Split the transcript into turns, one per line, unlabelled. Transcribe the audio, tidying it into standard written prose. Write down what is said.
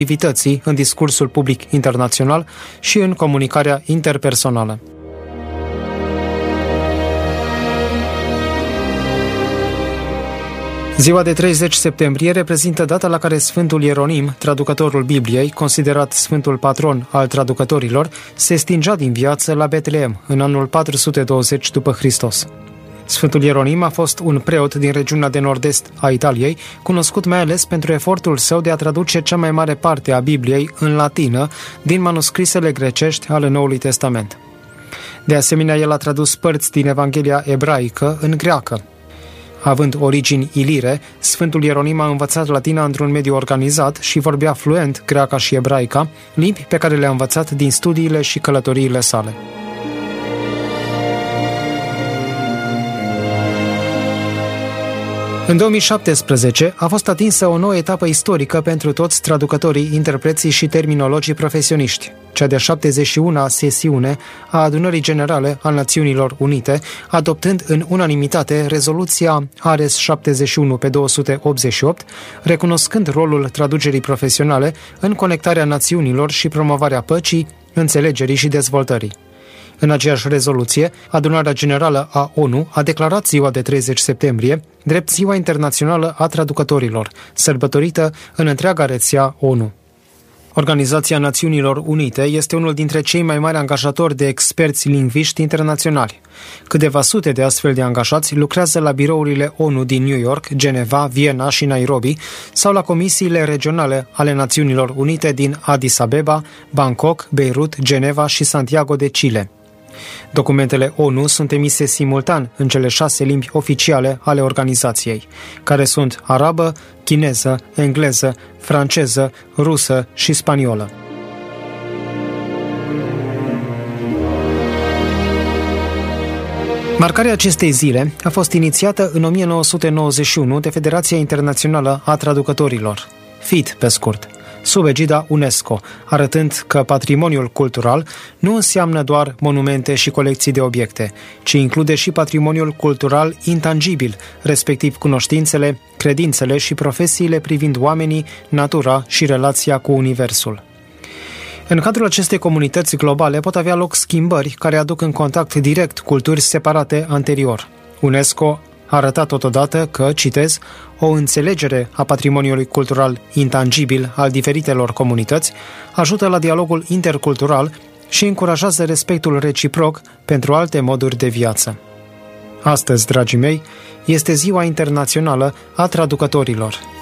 activității în discursul public internațional și în comunicarea interpersonală. Ziua de 30 septembrie reprezintă data la care Sfântul Ieronim, traducătorul Bibliei, considerat sfântul patron al traducătorilor, se stingea din viață la Betleem, în anul 420 după Hristos. Sfântul Ieronim a fost un preot din regiunea de nord-est a Italiei, cunoscut mai ales pentru efortul său de a traduce cea mai mare parte a Bibliei în latină din manuscrisele grecești ale Noului Testament. De asemenea, el a tradus părți din Evanghelia ebraică în greacă. Având origini ilire, Sfântul Ieronim a învățat latina într-un mediu organizat și vorbea fluent greaca și ebraica, limbi pe care le-a învățat din studiile și călătoriile sale. În 2017 a fost atinsă o nouă etapă istorică pentru toți traducătorii, interpreții și terminologii profesioniști, cea de 71-a sesiune a Adunării Generale a Națiunilor Unite, adoptând în unanimitate rezoluția Ares 71/288, recunoscând rolul traducerii profesionale în conectarea națiunilor și promovarea păcii, înțelegerii și dezvoltării. În aceeași rezoluție, Adunarea Generală a ONU a declarat ziua de 30 septembrie drept Ziua Internațională a Traducătorilor, sărbătorită în întreaga rețea ONU. Organizația Națiunilor Unite este unul dintre cei mai mari angajatori de experți lingviști internaționali. Câteva sute de astfel de angajați lucrează la birourile ONU din New York, Geneva, Viena și Nairobi sau la comisiile regionale ale Națiunilor Unite din Addis Abeba, Bangkok, Beirut, Geneva și Santiago de Chile. Documentele ONU sunt emise simultan în cele 6 limbi oficiale ale organizației, care sunt arabă, chineză, engleză, franceză, rusă și spaniolă. Marcarea acestei zile a fost inițiată în 1991 de Federația Internațională a Traducătorilor, FIT pe scurt, sub egida UNESCO, arătând că patrimoniul cultural nu înseamnă doar monumente și colecții de obiecte, ci include și patrimoniul cultural intangibil, respectiv cunoștințele, credințele și profesiile privind oamenii, natura și relația cu universul. În cadrul acestei comunități globale pot avea loc schimbări care aduc în contact direct culturi separate anterior. UNESCO a arătat totodată că, citez, o înțelegere a patrimoniului cultural intangibil al diferitelor comunități ajută la dialogul intercultural și încurajează respectul reciproc pentru alte moduri de viață. Astăzi, dragii mei, este Ziua Internațională a Traducătorilor.